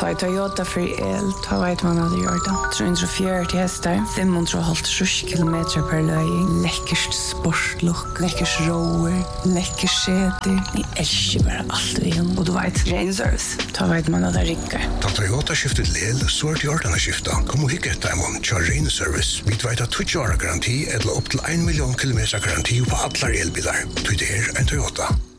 Ta Toyota för el, ta vet man hade gjort det. 340 hästar, 550 kilometer per löj. Läckert sportlook, läckert rower, läckert säte. Ni älskar bara allt vi har. Och du vet, ren service. Ta vet man hade rickar. Ta Toyota skiftet lel, så är det gjort den skifta. Kom och hicka ett diamond, kör ren service. Vi vet att 20 år garanti eller upp till 1 miljon kilometer garanti på alla elbilar. Det är en Toyota.